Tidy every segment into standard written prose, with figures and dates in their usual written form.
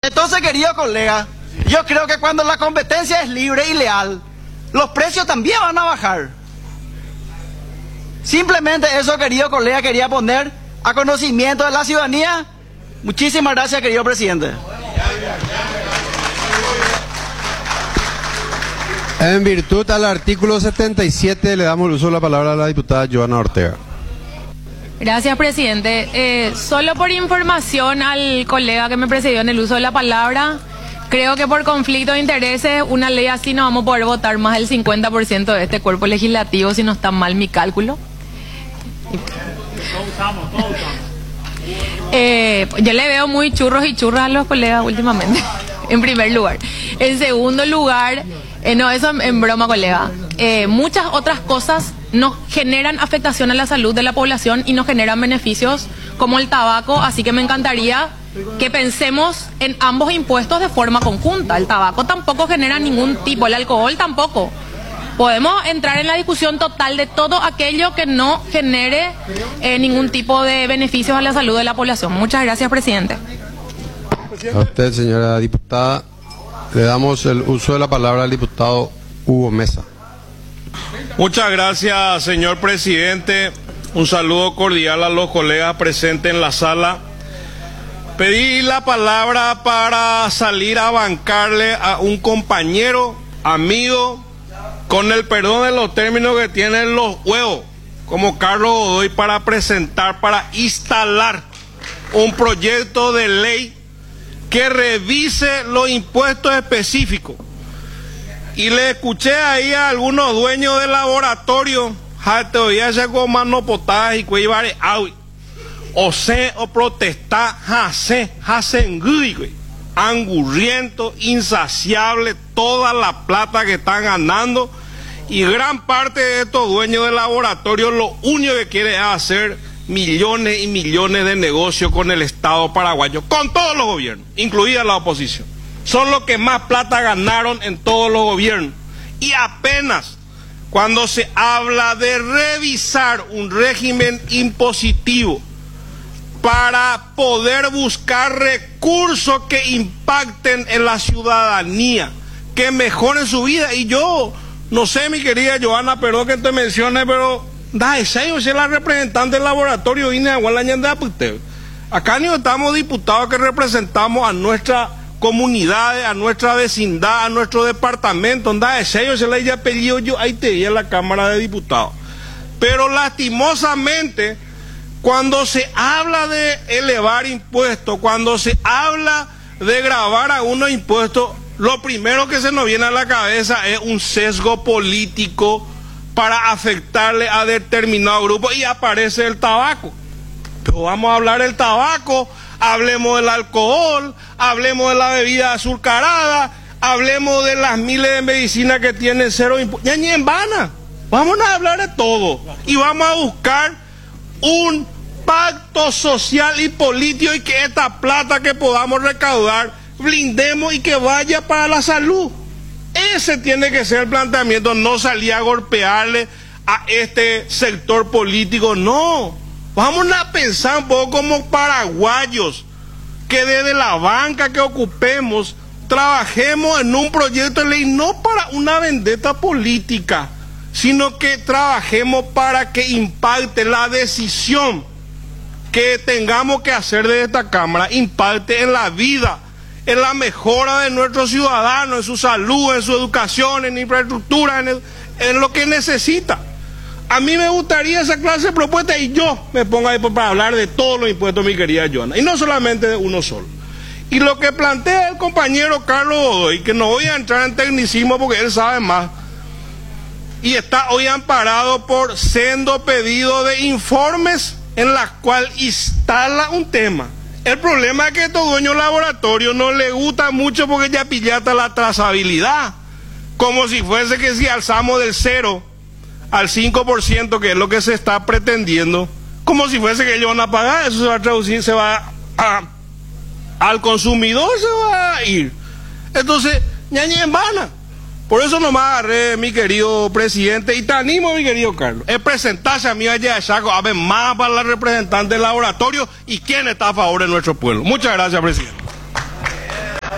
Entonces, querido colega, yo creo que cuando la competencia es libre y leal, los precios también van a bajar. Simplemente eso, querido colega, quería poner a conocimiento de la ciudadanía. Muchísimas gracias, querido presidente. En virtud al artículo 77 le damos el uso de la palabra a la diputada Joana Ortega. Gracias, presidente. Solo por información al colega que me precedió en el uso de la palabra, creo que por conflicto de intereses, una ley así no vamos a poder votar más del 50% de este cuerpo legislativo si no está mal mi cálculo. Yo le veo muy churros y churras a los colegas últimamente, en primer lugar. En segundo lugar, no, eso en broma, colega. Muchas otras cosas nos generan afectación a la salud de la población y nos generan beneficios como el tabaco, así que me encantaría que pensemos en ambos impuestos de forma conjunta. El tabaco tampoco genera ningún tipo, el alcohol tampoco. Podemos entrar en la discusión total de todo aquello que no genere ningún tipo de beneficios a la salud de la población. Muchas gracias, presidente. A usted, señora diputada, le damos el uso de la palabra al diputado Hugo Mesa. Muchas gracias, señor presidente. Un saludo cordial a los colegas presentes en la sala. Pedí la palabra para salir a bancarle a un compañero, amigo, con el perdón de los términos que tienen los huevos, como Carlos Godoy, para presentar, para instalar un proyecto de ley que revise los impuestos específicos. Y le escuché ahí a algunos dueños de laboratorio, todavía se coman no potaje y cuevare agua, o se o protestar, angurriento, insaciable, toda la plata que están ganando. Y gran parte de estos dueños de laboratorio lo único que quieren es hacer millones y millones de negocios con el Estado paraguayo, con todos los gobiernos, incluida la oposición. Son los que más plata ganaron en todos los gobiernos. Y apenas cuando se habla de revisar un régimen impositivo para poder buscar recursos que impacten en la ciudadanía, que mejoren su vida. Y yo no sé, mi querida Joana, perdón que te mencione, pero yo soy la representante del laboratorio INE de acá ni estamos diputados que representamos a nuestra comunidades, a nuestra vecindad, a nuestro departamento. Se le haya pedido yo ahí te vi en la Cámara de Diputados. Pero lastimosamente, cuando se habla de elevar impuestos, cuando se habla de gravar algunos impuestos, lo primero que se nos viene a la cabeza es un sesgo político para afectarle a determinado grupo, y aparece el tabaco. Pero vamos a hablar del tabaco, hablemos del alcohol, hablemos de la bebida azucarada, hablemos de las miles de medicinas que tienen cero impuestos. Ya ni en vana. Vamos a hablar de todo y vamos a buscar un pacto social y político, y que esta plata que podamos recaudar blindemos y que vaya para la salud. Ese tiene que ser el planteamiento, no salir a golpearle a este sector político, no. Vamos a pensar un poco como paraguayos, que desde la banca que ocupemos trabajemos en un proyecto de ley no para una vendetta política, sino que trabajemos para que impacte la decisión que tengamos que hacer de esta Cámara, impacte en la vida, en la mejora de nuestros ciudadanos, en su salud, en su educación, en infraestructura, en lo que necesita. A mí me gustaría esa clase de propuesta, y yo me pongo ahí para hablar de todos los impuestos, mi querida Joana, y no solamente de uno solo. Y lo que plantea el compañero Carlos Godoy, que no voy a entrar en tecnicismo porque él sabe más, y está hoy amparado por sendo pedido de informes en la cual instala un tema. El problema es que a estos dueños laboratorios no les gusta mucho porque ya pillata la trazabilidad, como si fuese que si alzamos del 0 al 5%, que es lo que se está pretendiendo, como si fuese que ellos van a pagar, eso se va a traducir, se va al consumidor, se va a ir. Entonces, ñañe en vana. Por eso nomás agarré, mi querido presidente, y te animo, mi querido Carlos, es presentarse a mí allá de Chaco, a ver más para la representante del laboratorio y quién está a favor de nuestro pueblo. Muchas gracias, presidente.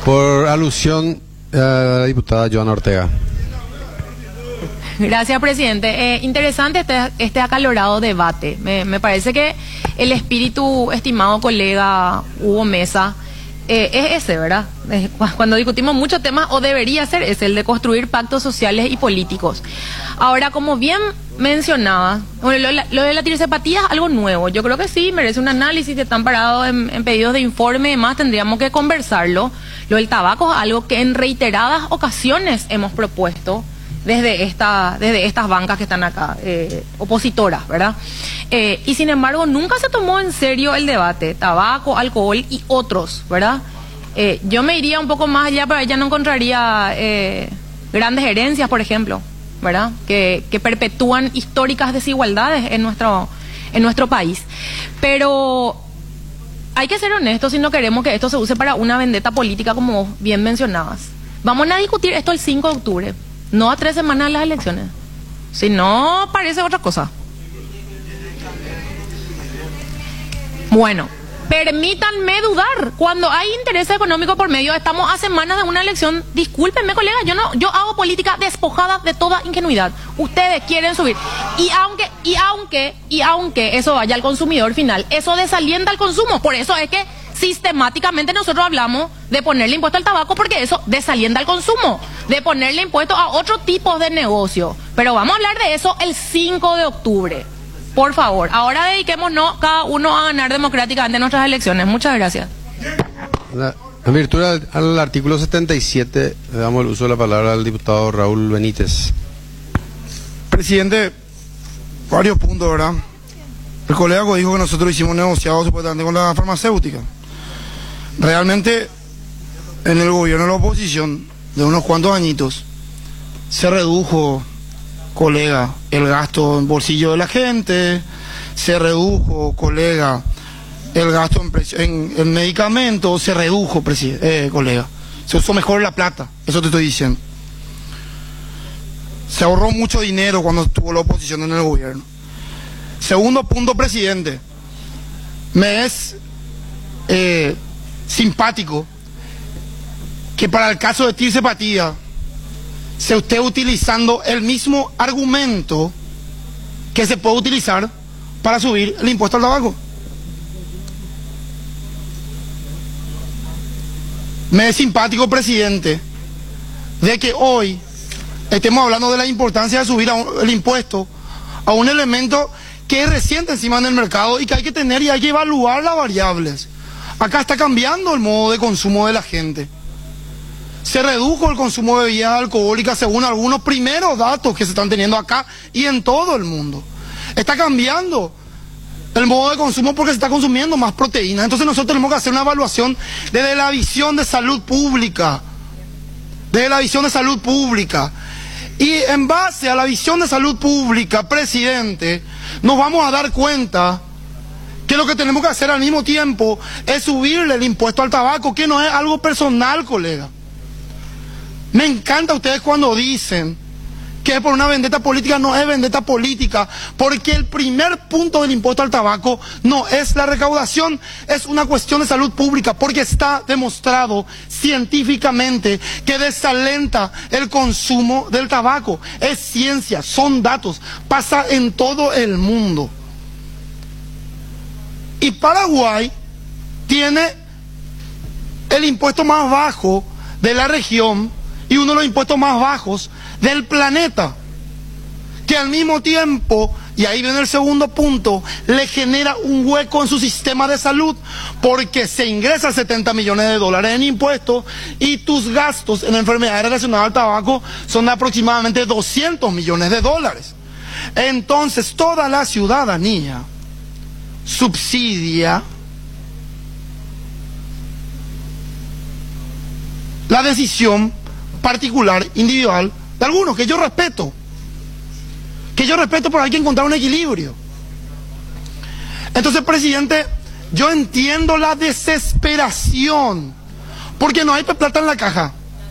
Por alusión a la diputada Joana Ortega. Gracias, presidente. Interesante este acalorado debate. Me parece que el espíritu, estimado colega Hugo Mesa, es ese, ¿verdad? Cuando discutimos muchos temas, o debería ser ese, el de construir pactos sociales y políticos. Ahora, como bien mencionaba, bueno, lo de la tirsepatía es algo nuevo. Yo creo que sí, merece un análisis, están parados en pedidos de informe y demás, tendríamos que conversarlo. Lo del tabaco es algo que en reiteradas ocasiones hemos propuesto desde estas bancas que están acá, opositoras, ¿verdad? Y sin embargo, nunca se tomó en serio el debate, tabaco, alcohol y otros, ¿verdad? Yo me iría un poco más allá, pero ella no encontraría grandes herencias, por ejemplo, ¿verdad? Que perpetúan históricas desigualdades en nuestro país. Pero hay que ser honestos si no queremos que esto se use para una vendetta política, como vos bien mencionabas. Vamos a discutir esto el 5 de octubre. No a 3 semanas de las elecciones. Si no, parece otra cosa. Bueno, permítanme dudar. Cuando hay interés económico por medio, estamos a semanas de una elección. Discúlpenme, colega, yo hago política despojada de toda ingenuidad. Ustedes quieren subir. Y aunque eso vaya al consumidor final, eso desalienta el consumo. Por eso es que sistemáticamente nosotros hablamos de ponerle impuesto al tabaco, porque eso desalienta el consumo, de ponerle impuesto a otro tipo de negocio. Pero vamos a hablar de eso el 5 de octubre. Por favor, ahora dediquémonos cada uno a ganar democráticamente nuestras elecciones. Muchas gracias. En virtud al artículo 77, le damos el uso de la palabra al diputado Raúl Benítez. Presidente, varios puntos, ¿verdad? El colega dijo que nosotros hicimos negociados supuestamente con la farmacéutica. Realmente, en el gobierno de la oposición, de unos cuantos añitos, se redujo, colega, el gasto en bolsillo de la gente, se redujo, colega, el gasto en medicamentos, se redujo, colega. Se usó mejor la plata, eso te estoy diciendo. Se ahorró mucho dinero cuando estuvo la oposición en el gobierno. Segundo punto, presidente, me es simpático que para el caso de tirsepatía se esté utilizando el mismo argumento que se puede utilizar para subir el impuesto al tabaco. Me es simpático, presidente, de que hoy estemos hablando de la importancia de subir el impuesto a un elemento que es reciente encima en el mercado y que hay que tener y hay que evaluar las variables. Acá está cambiando el modo de consumo de la gente. Se redujo el consumo de bebidas alcohólicas según algunos primeros datos que se están teniendo acá y en todo el mundo. Está cambiando el modo de consumo porque se está consumiendo más proteínas. Entonces nosotros tenemos que hacer una evaluación desde la visión de salud pública. Desde la visión de salud pública. Y en base a la visión de salud pública, presidente, nos vamos a dar cuenta que lo que tenemos que hacer al mismo tiempo es subirle el impuesto al tabaco, que no es algo personal, colega. Me encanta ustedes cuando dicen que es por una vendetta política. No es vendetta política, porque el primer punto del impuesto al tabaco no es la recaudación, es una cuestión de salud pública, porque está demostrado científicamente que desalenta el consumo del tabaco. Es ciencia, son datos, pasa en todo el mundo. Y Paraguay tiene el impuesto más bajo de la región y uno de los impuestos más bajos del planeta, que al mismo tiempo, y ahí viene el segundo punto, le genera un hueco en su sistema de salud, porque se ingresa 70 millones de dólares en impuestos y tus gastos en enfermedades relacionadas al tabaco son de aproximadamente 200 millones de dólares. Entonces toda la ciudadanía subsidia la decisión particular, individual, de algunos, que yo respeto, pero hay que encontrar un equilibrio. Entonces, presidente, yo entiendo la desesperación, porque no hay plata en la caja.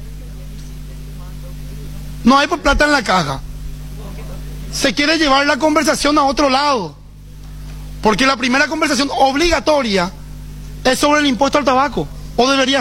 No hay plata en la caja. Se quiere llevar la conversación a otro lado, porque la primera conversación obligatoria es sobre el impuesto al tabaco, o debería